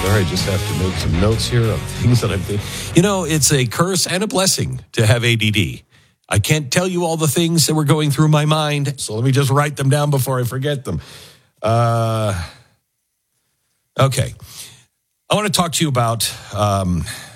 Sorry, I just have to make some notes here of things that I've been. It's a curse and a blessing to have ADD. I can't tell you all the things that were going through my mind, so let me just write them down before I forget them. Okay. I want to talk to you about